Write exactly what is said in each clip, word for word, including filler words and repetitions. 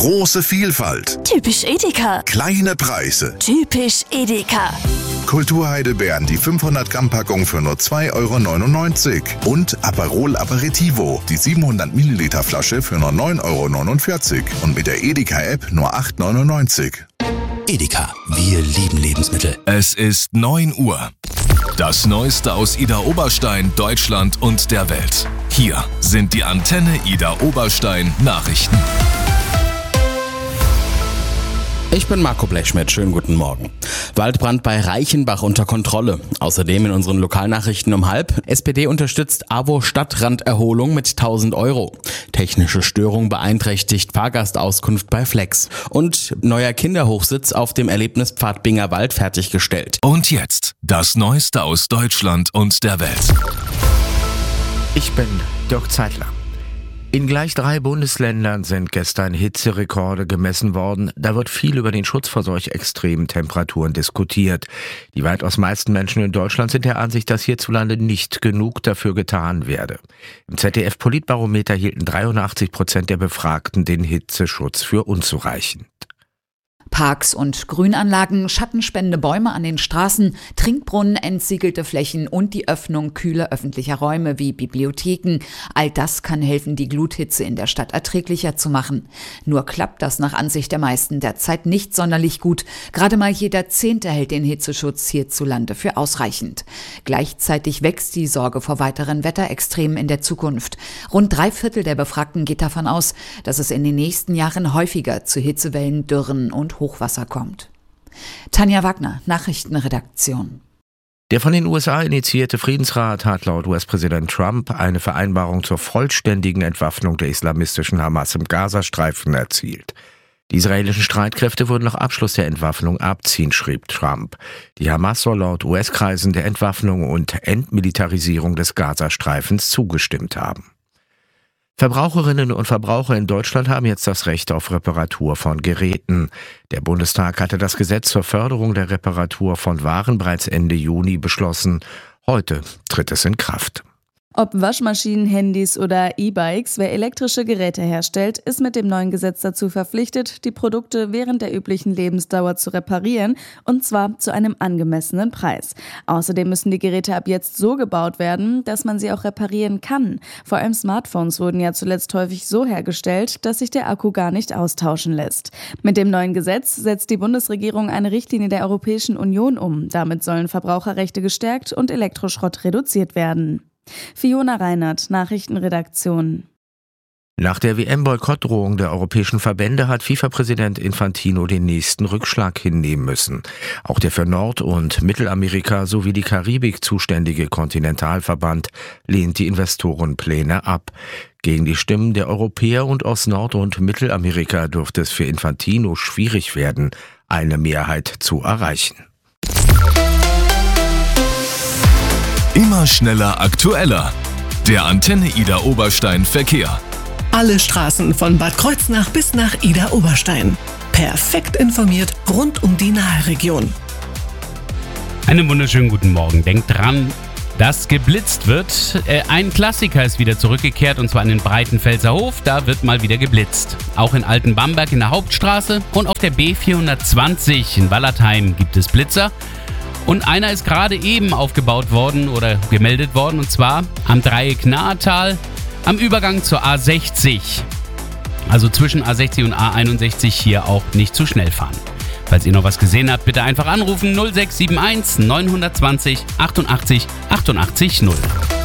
Große Vielfalt. Typisch Edeka. Kleine Preise. Typisch Edeka. Kulturheidelbeeren, die fünfhundert Gramm Packung für nur zwei Euro neunundneunzig. Und Aperol Aperitivo, die siebenhundert Milliliter Flasche für nur neun Euro neunundvierzig. Und mit der Edeka-App nur acht Euro neunundneunzig. Edeka, wir lieben Lebensmittel. Es ist neun Uhr. Das Neueste aus Idar Oberstein, Deutschland und der Welt. Hier sind die Antenne Idar Oberstein Nachrichten. Ich bin Marco Blechschmidt, schönen guten Morgen. Waldbrand bei Reichenbach unter Kontrolle. Außerdem in unseren Lokalnachrichten um halb. S P D unterstützt A W O Stadtranderholung mit tausend Euro. Technische Störung beeinträchtigt Fahrgastauskunft bei Flex. Und neuer Kinderhochsitz auf dem Erlebnispfad Bingerwald fertiggestellt. Und jetzt das Neueste aus Deutschland und der Welt. Ich bin Dirk Zeitler. In gleich drei Bundesländern sind gestern Hitzerekorde gemessen worden. Da wird viel über den Schutz vor solch extremen Temperaturen diskutiert. Die weitaus meisten Menschen in Deutschland sind der Ansicht, dass hierzulande nicht genug dafür getan werde. Im Z D F-Politbarometer hielten dreiundachtzig Prozent der Befragten den Hitzeschutz für unzureichend. Parks und Grünanlagen, schattenspendende Bäume an den Straßen, Trinkbrunnen, entsiegelte Flächen und die Öffnung kühler öffentlicher Räume wie Bibliotheken. All das kann helfen, die Gluthitze in der Stadt erträglicher zu machen. Nur klappt das nach Ansicht der meisten derzeit nicht sonderlich gut. Gerade mal jeder Zehnte hält den Hitzeschutz hierzulande für ausreichend. Gleichzeitig wächst die Sorge vor weiteren Wetterextremen in der Zukunft. Rund drei Viertel der Befragten geht davon aus, dass es in den nächsten Jahren häufiger zu Hitzewellen, Dürren und Hochwasser kommt. Tanja Wagner, Nachrichtenredaktion. Der von den U S A initiierte Friedensrat hat laut U S-Präsident Trump eine Vereinbarung zur vollständigen Entwaffnung der islamistischen Hamas im Gazastreifen erzielt. Die israelischen Streitkräfte würden nach Abschluss der Entwaffnung abziehen, schrieb Trump. Die Hamas soll laut U S-Kreisen der Entwaffnung und Entmilitarisierung des Gazastreifens zugestimmt haben. Verbraucherinnen und Verbraucher in Deutschland haben jetzt das Recht auf Reparatur von Geräten. Der Bundestag hatte das Gesetz zur Förderung der Reparatur von Waren bereits Ende Juni beschlossen. Heute tritt es in Kraft. Ob Waschmaschinen, Handys oder E-Bikes, wer elektrische Geräte herstellt, ist mit dem neuen Gesetz dazu verpflichtet, die Produkte während der üblichen Lebensdauer zu reparieren, und zwar zu einem angemessenen Preis. Außerdem müssen die Geräte ab jetzt so gebaut werden, dass man sie auch reparieren kann. Vor allem Smartphones wurden ja zuletzt häufig so hergestellt, dass sich der Akku gar nicht austauschen lässt. Mit dem neuen Gesetz setzt die Bundesregierung eine Richtlinie der Europäischen Union um. Damit sollen Verbraucherrechte gestärkt und Elektroschrott reduziert werden. Fiona Reinhardt, Nachrichtenredaktion. Nach der W M-Boykottdrohung der europäischen Verbände hat FIFA-Präsident Infantino den nächsten Rückschlag hinnehmen müssen. Auch der für Nord- und Mittelamerika sowie die Karibik zuständige Kontinentalverband lehnt die Investorenpläne ab. Gegen die Stimmen der Europäer und aus Nord- und Mittelamerika dürfte es für Infantino schwierig werden, eine Mehrheit zu erreichen. Immer schneller, aktueller. Der Antenne Idar Oberstein Verkehr. Alle Straßen von Bad Kreuznach bis nach Idar Oberstein. Perfekt informiert rund um die Nahe-Region. Einen wunderschönen guten Morgen. Denkt dran, dass geblitzt wird. Ein Klassiker ist wieder zurückgekehrt, und zwar in den Breitenfelser Hof. Da wird mal wieder geblitzt. Auch in Altenbamberg in der Hauptstraße und auf der B vierhundertzwanzig in Wallertheim gibt es Blitzer. Und einer ist gerade eben aufgebaut worden oder gemeldet worden, und zwar am Dreieck Nahetal am Übergang zur A sechzig. Also zwischen A sechzig und A einundsechzig hier auch nicht zu schnell fahren. Falls ihr noch was gesehen habt, bitte einfach anrufen null sechs sieben eins neun zwei null achtundachtzig achtundachtzig null.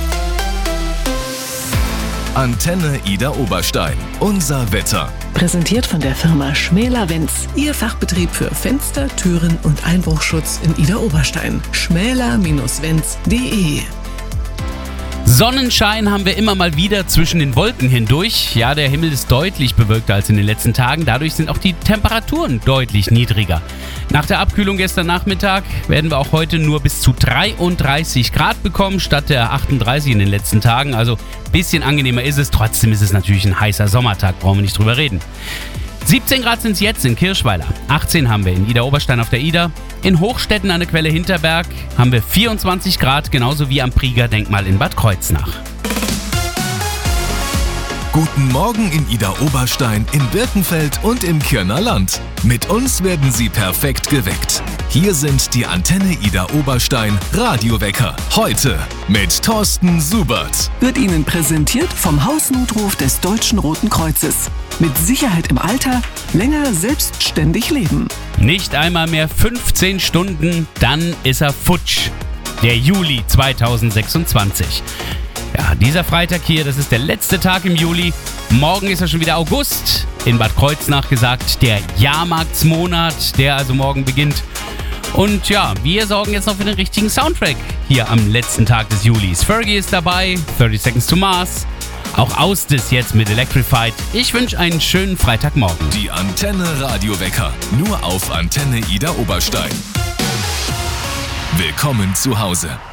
Antenne Idar Oberstein. Unser Wetter. Präsentiert von der Firma Schmäler-Wenz. Ihr Fachbetrieb für Fenster, Türen und Einbruchschutz in Idar Oberstein. schmäler Bindestrich wenz punkt de. Sonnenschein haben wir immer mal wieder zwischen den Wolken hindurch. Ja, der Himmel ist deutlich bewölkter als in den letzten Tagen. Dadurch sind auch die Temperaturen deutlich niedriger. Nach der Abkühlung gestern Nachmittag werden wir auch heute nur bis zu dreiunddreißig Grad bekommen, statt der achtunddreißig in den letzten Tagen. Also ein bisschen angenehmer ist es. Trotzdem ist es natürlich ein heißer Sommertag, brauchen wir nicht drüber reden. siebzehn Grad sind es jetzt in Kirchweiler. achtzehn haben wir in Idar Oberstein auf der Idar. In Hochstetten an der Quelle Hinterberg haben wir vierundzwanzig Grad, genauso wie am Prieger Denkmal in Bad Kreuznach. Guten Morgen in Idar-Oberstein, in Birkenfeld und im Kirner Land. Mit uns werden Sie perfekt geweckt. Hier sind die Antenne Idar-Oberstein Radiowecker. Heute mit Thorsten Subert. Wird Ihnen präsentiert vom Hausnotruf des Deutschen Roten Kreuzes. Mit Sicherheit im Alter, länger selbstständig leben. Nicht einmal mehr fünfzehn Stunden, dann ist er futsch. Der Juli zweitausendsechsundzwanzig. Ja, dieser Freitag hier, das ist der letzte Tag im Juli. Morgen ist ja schon wieder August. In Bad Kreuznach gesagt, der Jahrmarktsmonat, der also morgen beginnt. Und ja, wir sorgen jetzt noch für den richtigen Soundtrack hier am letzten Tag des Julis. Fergie ist dabei, thirty Seconds to Mars. Auch Austis jetzt mit Electrified. Ich wünsche einen schönen Freitagmorgen. Die Antenne Radiowecker, nur auf Antenne Idar-Oberstein. Willkommen zu Hause.